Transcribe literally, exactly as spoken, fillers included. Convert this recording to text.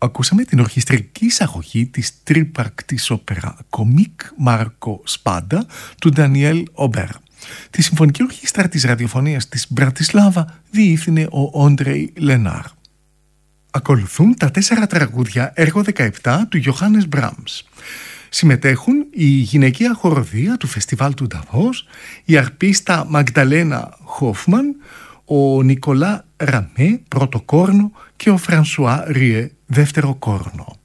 Ακούσαμε την ορχιστρική εισαγωγή της τρίπαρκτης όπερα «Κομίκ Μάρκο Σπάντα» του Ντανιέλ Ομπέρ. Τη συμφωνική ορχήστρα της ραδιοφωνίας της Μπρατισλάβα διεύθυνε ο Όντρεϊ Λενάρ. Ακολουθούν τα τέσσερα τραγούδια έργο δεκαεπτά του Γιωχάννες Μπράμς. Συμμετέχουν η γυναικεία χοροδία του φεστιβάλ του Νταβός, η αρπίστα Μαγδαλένα Χόφμαν, ο Νικολά Ραμέ πρώτο κόρνο και ο Φρανσουά Ριέ δεύτερο κόρνο.